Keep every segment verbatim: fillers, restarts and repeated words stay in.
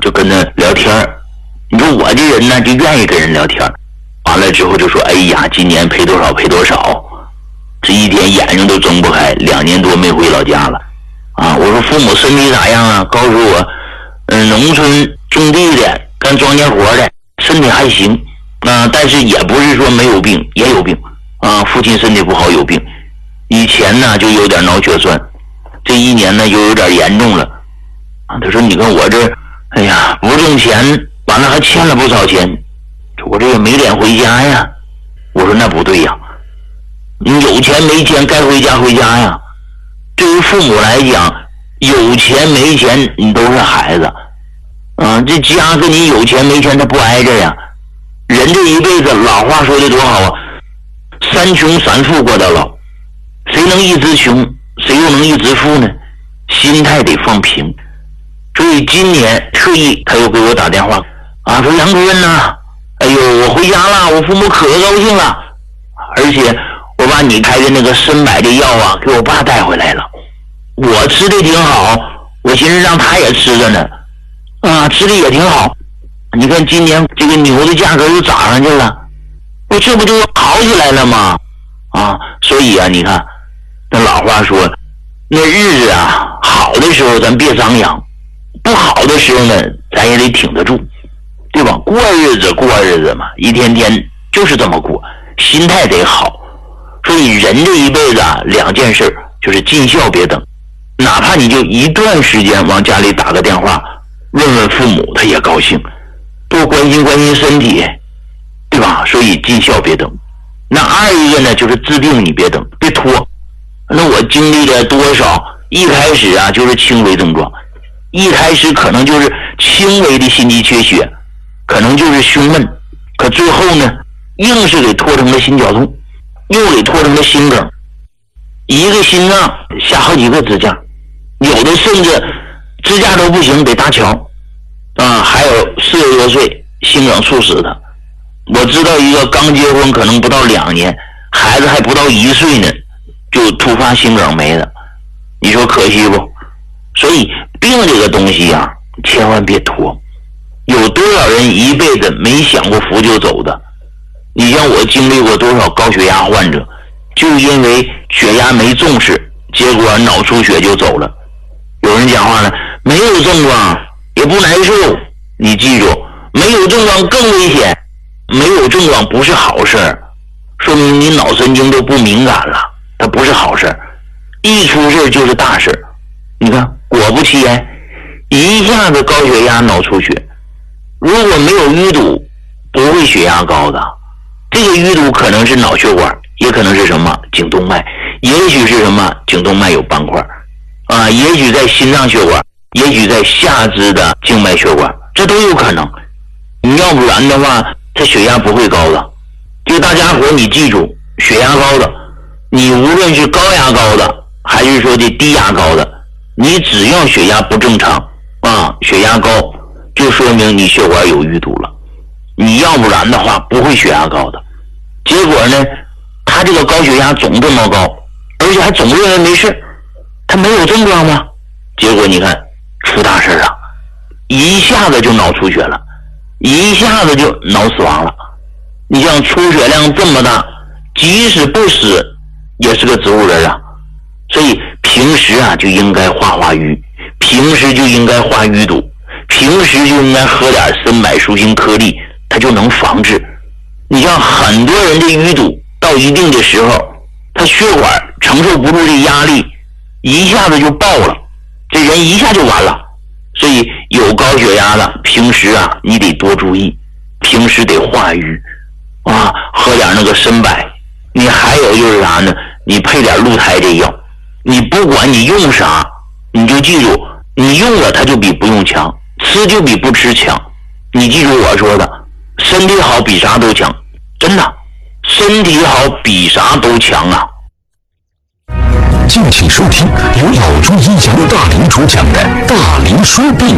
就跟他聊天。你说我这人呢，就愿意跟人聊天。完了之后就说，哎呀，今年赔多少赔多少，这一天眼睛都睁不开，两年多没回老家了啊！我说父母身体咋样啊？告诉我，嗯，农村种地的，干庄稼活的，身体还行啊，但是也不是说没有病，也有病啊。父亲身体不好，有病，以前呢就有点脑血栓，这一年呢又有点严重了啊。他说，你看我这，哎呀，不挣钱，完了还欠了不少钱，我这也没脸回家呀。我说那不对呀，你有钱没钱该回家回家呀。对于父母来讲，有钱没钱你都是孩子啊，这家跟你有钱没钱他不挨着呀。人这一辈子，老话说的多好啊，三穷三富过到老，谁能一直穷，谁又能一直富呢？心态得放平。所以今年特意他又给我打电话啊，说杨主任呐，哎呦，我回家了，我父母可高兴了，而且我把你开的那个参柏的药啊，给我爸带回来了，我吃的挺好，我寻思让他也吃着呢，啊，吃的也挺好。你看今年这个牛的价格又涨上去了，我这不就好起来了吗？啊，所以啊，你看那老话说，那日子啊好的时候咱别张扬，不好的时候呢咱也得挺得住，对吧？过日子过日子嘛，一天天就是这么过，心态得好。所以人这一辈子啊，两件事，就是尽孝别等，哪怕你就一段时间往家里打个电话问问父母，他也高兴，多关心关心身体，对吧？所以尽孝别等。那二一个呢，就是治病你别等，别拖。那我经历了多少，一开始啊就是轻微症状，一开始可能就是轻微的心肌缺血，可能就是胸闷，可最后呢硬是给拖成了心绞痛，又给拖成了心梗，一个心脏下好几个支架，有的甚至支架都不行，得搭桥啊。还有四十多岁心梗猝死的，我知道一个刚结婚可能不到两年，孩子还不到一岁呢，就突发心梗没了，你说可惜不？所以病这个东西啊，千万别拖。有多少人一辈子没享过福就走的？你像我经历过多少高血压患者，就因为血压没重视，结果脑出血就走了。有人讲话呢，没有症状也不难受，你记住，没有症状更危险，没有症状不是好事，说明你脑神经都不敏感了，它不是好事，一出事就是大事。你看果不其然，一下子高血压脑出血，如果没有淤堵不会血压高的，这个淤堵可能是脑血管，也可能是什么颈动脉，也许是什么颈动脉有斑块啊，也许在心脏血管，也许在下肢的静脉血管，这都有可能。你要不然的话他血压不会高的。就大家伙你记住，血压高的，你无论是高压高的还是说的低压高的，你只要血压不正常啊，血压高就说明你血管有淤堵了，你要不然的话不会血压高的。结果呢，他这个高血压总这么高，而且还总认为没事，他没有症状吗？结果你看出大事了，一下子就脑出血了，一下子就脑死亡了。你像出血量这么大，即使不死也是个植物人啊。所以平时啊就应该化化瘀，平时就应该化淤堵，平时就应该喝点参柏舒心颗粒，它就能防治。你像很多人的淤堵到一定的时候，他血管承受不住这压力，一下子就爆了，这人一下就完了。所以有高血压的平时啊你得多注意，平时得化瘀啊，喝点那个参柏。你还有就是啥呢，你配点鹿胎这药，你不管你用啥，你就记住，你用了它就比不用强，吃就比不吃强。你记住我说的，身体好比啥都强，真的，身体好比啥都强啊。 敬请收听由老中医杨大林主讲的《大林说病》。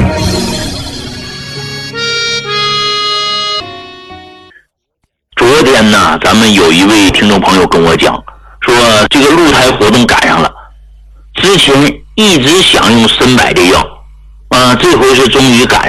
昨天呢，咱们有一位听众朋友跟我讲，说这个鹿胎活动赶上了，之前一直想用参柏这药，啊，这回是终于赶上了。